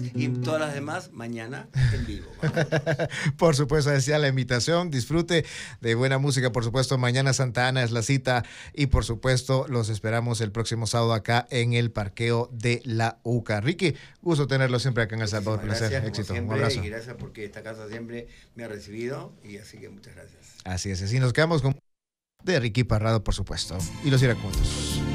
y todas las demás mañana en vivo. Por supuesto, decía la invitación, disfrute de buena música, por supuesto, mañana Santa Ana es la cita y por supuesto los esperamos el próximo sábado acá en el parqueo de la UCA. Ricky, gusto tenerlo siempre acá en El Salvador, placer, éxito, siempre, un abrazo. y gracias porque esta casa siempre me ha recibido y así que muchas gracias. Así es, así nos quedamos con de Ricky Parrado, por supuesto, y los iracundos.